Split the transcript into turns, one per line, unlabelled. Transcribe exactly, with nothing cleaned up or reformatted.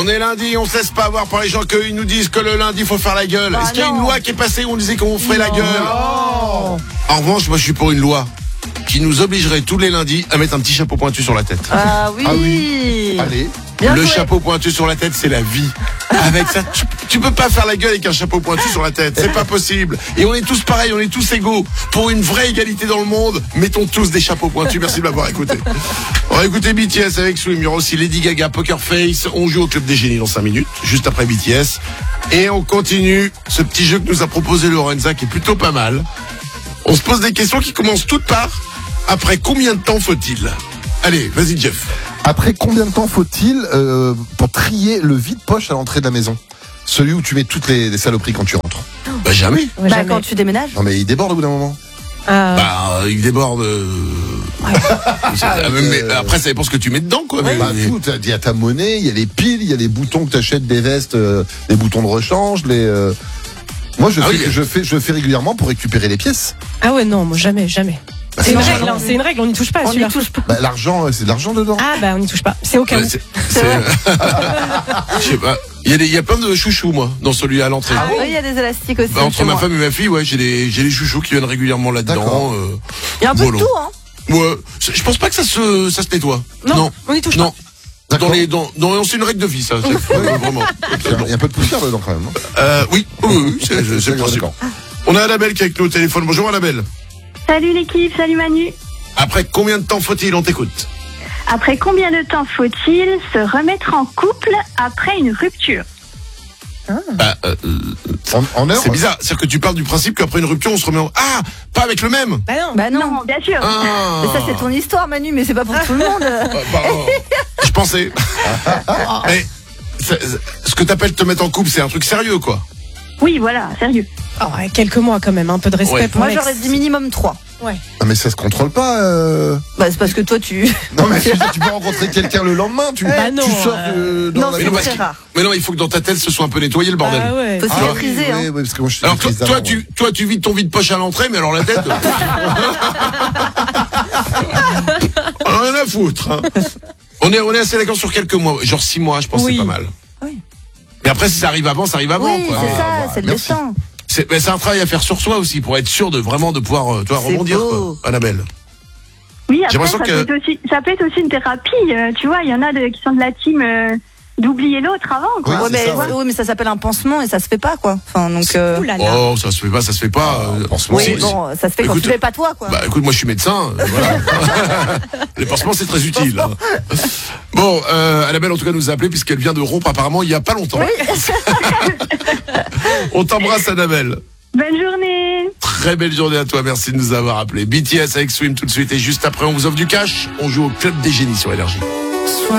On est lundi, on se laisse pas avoir par les gens qu'ils nous disent que le lundi il faut faire la gueule.
Bah
Est-ce qu'il y a
non.
une loi qui est passée où on disait qu'on ferait
non.
la gueule?
Non.
En revanche, moi je suis pour une loi qui nous obligerait tous les lundis à mettre un petit chapeau pointu sur la tête.
Ah oui.
Ah oui. Allez.
Bien
le
joué.
chapeau pointu sur la tête, c'est la vie. Avec ça, tu, tu peux pas faire la gueule avec un chapeau pointu sur la tête. C'est pas possible. Et on est tous pareils, on est tous égaux. Pour une vraie égalité dans le monde, mettons tous des chapeaux pointus. Merci de m'avoir écouté. On va écouter B T S avec Swim. Il y aura aussi Lady Gaga, Poker Face. On joue au Club des Génies dans cinq minutes, juste après B T S. Et on continue ce petit jeu que nous a proposé Lorenza, qui est plutôt pas mal. On se pose des questions qui commencent toutes par après combien de temps faut-il? Allez, vas-y Jeff.
Après combien de temps faut-il euh, pour trier le vide-poche à l'entrée de la maison? Celui où tu mets toutes les, les saloperies quand tu rentres.
Bah jamais.
Bah,
Ouais, jamais.
quand tu déménages.
Non mais il déborde au bout d'un moment.
Euh,
Bah, il déborde. Euh... C'est- ah, mais, mais après, ça dépend ce que tu mets dedans, quoi. mais-
Bah
mais-
tout, t'as- il y a ta monnaie, il y a les piles, il y a les boutons que t'achètes des vestes, euh, les boutons de rechange, les. euh, Moi je
Ah
fais,
oui.
je fais, je fais régulièrement pour récupérer les pièces.
Ah ouais, non, moi jamais, jamais.
Bah,
C'est une
l'argent.
règle, hein, c'est une règle, on n'y touche pas à
On n'y
celui-là.
touche pas.
Bah, l'argent, euh, c'est de l'argent dedans.
Ah bah on n'y touche pas. C'est au cas où.
Ouais, c'est- c'est- Je sais pas. Il y, a des- il y a plein de chouchous, moi, dans celui à l'entrée.
Ah oui, il y a des élastiques aussi.
Bah, entre
chez
ma
moi.
femme et ma fille, ouais, j'ai des, j'ai des chouchous qui viennent régulièrement là-dedans.
D'accord.
euh,
Il y a un peu
voilà.
de tout, hein.
Ouais, je pense pas que ça se, ça se nettoie.
Non, on n'y touche
non.
D'accord.
Dans les, dans, dans, c'est une règle de vie, ça. c'est- euh, vraiment.
Il y a- il y a un peu de poussière dedans quand même. Non
Euh, oui, oui, oui, c'est, c'est le
D'accord,
principe.
d'accord.
On a Annabelle qui est avec nous au téléphone. Bonjour Annabelle.
Salut l'équipe, salut Manu.
Après combien de temps faut-il? On t'écoute.
Après combien de temps faut-il se remettre en couple après une rupture?
Bah, euh,
En, en heure.
c'est bizarre. C'est-à-dire que tu parles du principe qu'après une rupture, on se remet en... Ah, pas avec le même.
Bah non.
Bah non.
Non, bien sûr.
Ah.
Mais ça, c'est ton histoire, Manu, mais c'est pas pour tout le monde.
Euh, pardon. Je pensais. Mais c'est- c'est- ce que t'appelles te mettre en couple, c'est un truc sérieux, quoi.
Oui, voilà, sérieux.
Oh, ouais, quelques mois quand même, un peu de respect
Ouais.
pour
Moi,
l'ex.
j'aurais dit minimum trois.
Ouais.
Ah, mais ça se contrôle pas. Euh...
Bah, c'est parce que toi, tu.
Non mais je veux dire, tu peux rencontrer quelqu'un le lendemain. Tu,
Bah non,
tu sors
euh,
de, dans
Non,
la
c'est
non,
maison.
parce
très
qu'il-
rare.
Mais non, il faut que dans ta tête, ce soit un peu nettoyé, le bordel.
Ah ouais.
Faut se
Ah,
maîtriser, hein.
Oui, oui, parce que moi je suis
Alors toi,
maîtrise
toi,
d'avant,
tu, toi, tu vides ton vide-poche à l'entrée, mais alors la tête... On en a rien à foutre. Hein. On, est, on est assez d'accord sur quelques mois. Genre six mois, je pense que
Oui.
c'est pas mal.
Oui.
Mais après, si ça arrive avant, ça arrive avant.
Oui,
quoi.
c'est
Ah,
ça,
bah,
c'est le
merci.
destin.
C'est, mais c'est un travail à faire sur soi aussi, pour être sûr de vraiment de pouvoir euh, toi,
C'est
rebondir,
beau.
quoi, Annabelle.
Oui,
J'ai
après, ça,
l'impression que-
peut être aussi, ça peut être aussi une thérapie. euh, tu vois, il y en a de, qui sont de la team euh, d'oublier l'autre avant. Quoi.
Oui,
Ouais,
c'est
mais,
ça, ouais.
oui, mais ça s'appelle un pansement et ça se fait pas, quoi. Enfin, donc. euh,
Ouh là là.
Oh, ça se fait pas, ça se fait pas. euh,
pansement,
Oui,
si-
bon, ça se fait quand
Écoute,
tu fais pas toi, quoi.
Bah écoute, moi je suis médecin, euh, voilà. Les pansements c'est très utile. hein. Bon, euh, Annabelle en tout cas nous a appelé puisqu'elle vient de rompre apparemment il y a pas longtemps. On t'embrasse Annabelle.
Bonne journée.
Très belle journée à toi, merci de nous avoir appelé. B T S avec Swim tout de suite et juste après on vous offre du cash. On joue au Club des Génies sur Énergie.